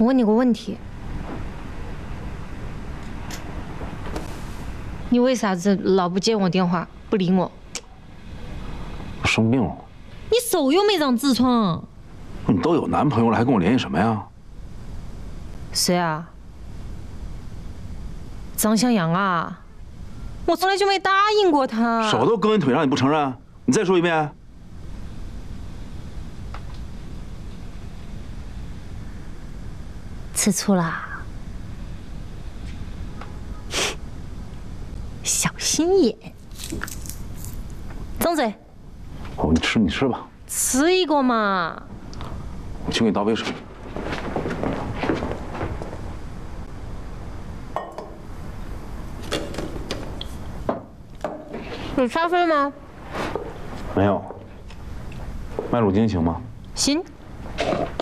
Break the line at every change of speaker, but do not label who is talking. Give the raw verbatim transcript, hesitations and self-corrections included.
我问你个问题，你为啥子老不接我电话，不理我？
我生病了。
你手又没长痔疮。
你都有男朋友了，还跟我联系什么呀？
谁啊？张向阳啊！我从来就没答应过他。
手都搁你腿上，你不承认？你再说一遍。
吃醋啦？小心眼。张嘴。
哦，你吃你吃吧。
吃一个嘛。
我去给你倒杯水。
有咖啡吗？
没有。麦乳精行吗？
行。